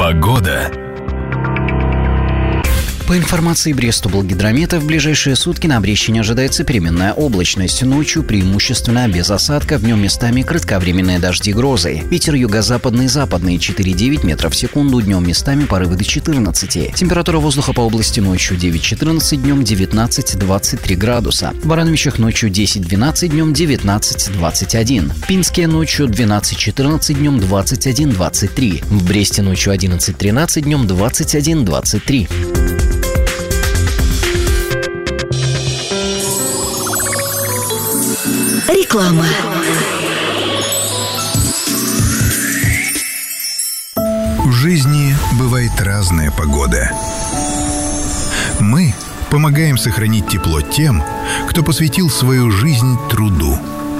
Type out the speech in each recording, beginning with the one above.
Погода. По информации Брестоблгидромета, в ближайшие сутки на Брещине ожидается переменная облачность. Ночью преимущественно без осадков, днем местами кратковременные дожди, грозы. Ветер юго-западный, западный 4,9 метров в секунду, днем местами порывы до 14. Температура воздуха по области ночью 9-14, днем 19-23 градуса. В Барановичах ночью 10-12, днем 19-21. В Пинске ночью 12-14, днем 21-23. В Бресте ночью 11-13, днем 21-23. Реклама. В жизни бывает разная погода. Мы помогаем сохранить тепло тем, кто посвятил свою жизнь труду.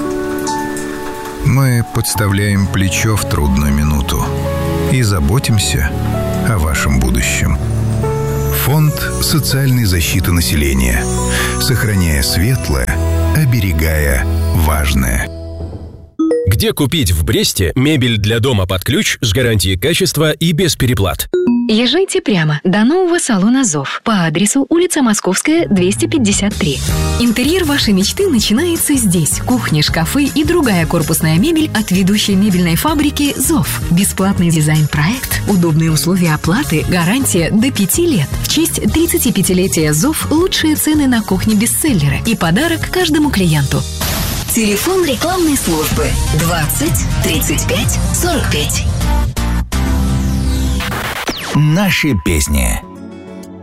Мы подставляем плечо в трудную минуту и заботимся о вашем будущем. Фонд социальной защиты населения. Сохраняя светлое, оберегая важное. Где купить в Бресте мебель для дома под ключ с гарантией качества и без переплат? Езжайте прямо до нового салона «Зов» по адресу улица Московская, 253. Интерьер вашей мечты начинается здесь. Кухни, шкафы и другая корпусная мебель от ведущей мебельной фабрики «Зов». Бесплатный дизайн-проект, удобные условия оплаты, гарантия до 5 лет. В честь 35-летия «Зов» лучшие цены на кухне-бестселлеры и подарок каждому клиенту. Телефон рекламной службы 20 35 45. Наши песни.